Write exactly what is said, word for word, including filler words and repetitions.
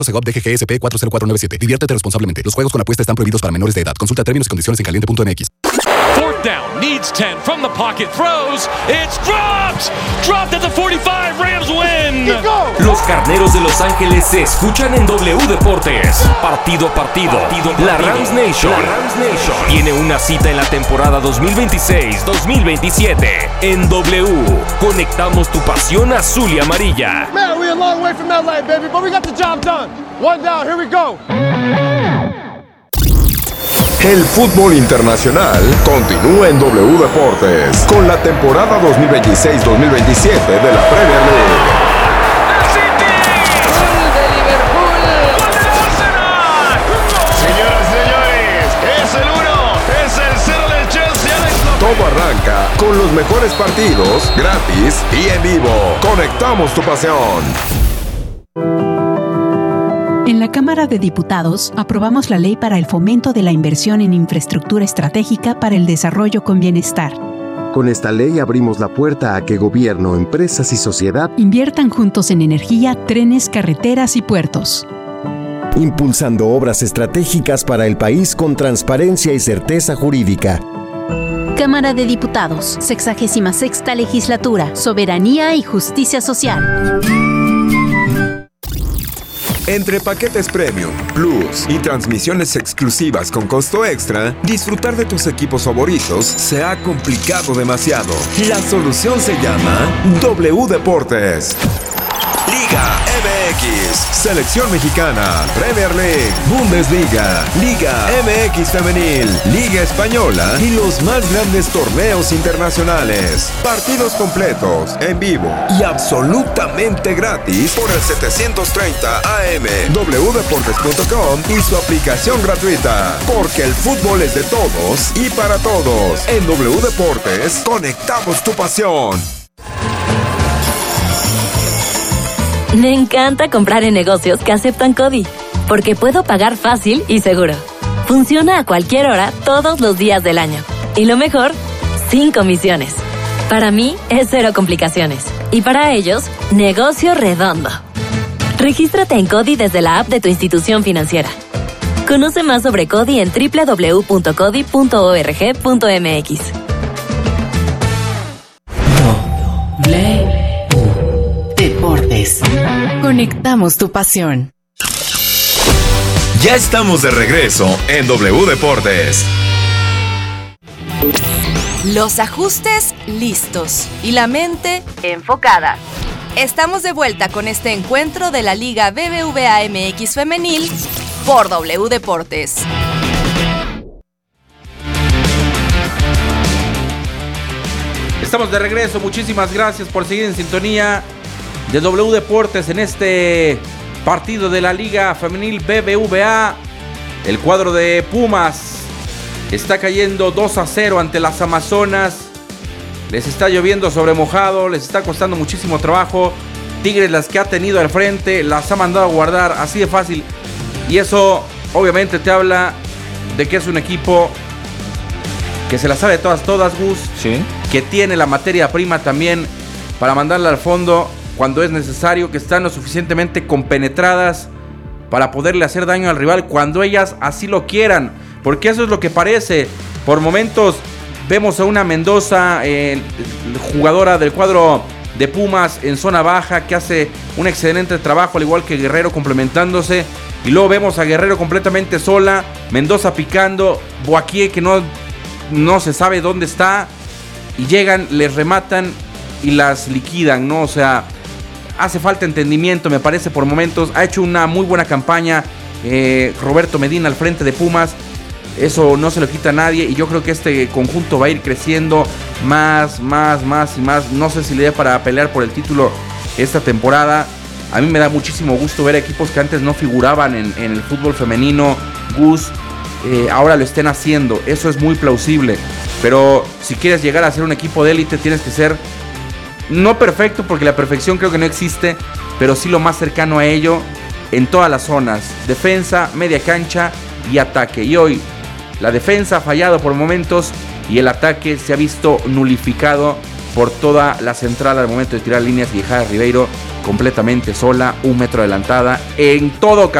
Segov D G G S P cuatro cero cuatro nueve siete. Diviértete responsablemente. Los juegos con apuesta están prohibidos para menores de edad. Consulta términos y condiciones en caliente punto m x. Fourth down, needs ten, from the pocket, throws, it's dropped! Dropped at the forty-five, Rams win! Los Carneros de Los Ángeles se escuchan en W Deportes. Partido a partido, partido, partido. La Rams Nation, la Rams Nation tiene una cita en la temporada dos mil veintiséis dos mil veintisiete. En W, conectamos tu pasión azul y amarilla. Man, we're a long way from L A, baby, but we got the job done. One down, here we go. El fútbol internacional continúa en W Deportes con la temporada dos mil veintiséis dos mil veintisiete de la Premier League. Señoras y señores, es el uno, es el cero del Chelsea. Todo arranca con los mejores partidos, gratis y en vivo. Conectamos tu pasión. En la Cámara de Diputados aprobamos la ley para el fomento de la inversión en infraestructura estratégica para el desarrollo con bienestar. Con esta ley abrimos la puerta a que gobierno, empresas y sociedad inviertan juntos en energía, trenes, carreteras y puertos. Impulsando obras estratégicas para el país con transparencia y certeza jurídica. Cámara de Diputados, sexagésima sexta legislatura, soberanía y justicia social. Entre paquetes Premium, Plus y transmisiones exclusivas con costo extra, disfrutar de tus equipos favoritos se ha complicado demasiado. La solución se llama W Deportes. Liga M X, Selección Mexicana, Premier League, Bundesliga, Liga M X Femenil, Liga Española y los más grandes torneos internacionales. Partidos completos, en vivo y absolutamente gratis por el setecientos treinta A M, w deportes punto com y su aplicación gratuita. Porque el fútbol es de todos y para todos. En W Deportes, conectamos tu pasión. Me encanta comprar en negocios que aceptan CODI, porque puedo pagar fácil y seguro. Funciona a cualquier hora, todos los días del año. Y lo mejor, sin comisiones. Para mí, es cero complicaciones. Y para ellos, negocio redondo. Regístrate en CODI desde la app de tu institución financiera. Conoce más sobre CODI en doble u doble u doble u punto codi punto org punto m x. Deportes. Conectamos tu pasión. Ya estamos de regreso en W Deportes. Los ajustes listos y la mente enfocada. Estamos de vuelta con este encuentro de la Liga B B V A M X Femenil por W Deportes. Estamos de regreso, muchísimas gracias por seguir en sintonía de W Deportes en este partido de la Liga Femenil B B V A. El cuadro de Pumas está cayendo dos a cero ante las Amazonas. Les está lloviendo sobre mojado, les está costando muchísimo trabajo. Tigres, las que ha tenido al frente, las ha mandado a guardar así de fácil. Y eso obviamente te habla de que es un equipo que se la sabe todas, todas, Gus. Sí. Que tiene la materia prima también para mandarla al fondo cuando es necesario, que están lo suficientemente compenetradas para poderle hacer daño al rival cuando ellas así lo quieran, porque eso es lo que parece. Por momentos vemos a una Mendoza, eh, jugadora del cuadro de Pumas en zona baja, que hace un excelente trabajo, al igual que Guerrero complementándose, y luego vemos a Guerrero completamente sola, Mendoza picando, Boaquié que no, no se sabe dónde está, y llegan, les rematan y las liquidan, ¿no? O sea, hace falta entendimiento, me parece, por momentos. Ha hecho una muy buena campaña eh, Roberto Medina al frente de Pumas. Eso no se lo quita a nadie. Y yo creo que este conjunto va a ir creciendo más, más, más y más. No sé si le dé para pelear por el título esta temporada. A mí me da muchísimo gusto ver equipos que antes no figuraban en, en el fútbol femenino. Gus, eh, ahora lo estén haciendo. Eso es muy plausible. Pero si quieres llegar a ser un equipo de élite, tienes que ser... no perfecto, porque la perfección creo que no existe, pero sí lo más cercano a ello en todas las zonas. Defensa, media cancha y ataque. Y hoy la defensa ha fallado por momentos y el ataque se ha visto nulificado por toda la central al momento de tirar líneas y dejar a Ribeiro completamente sola, un metro adelantada en todo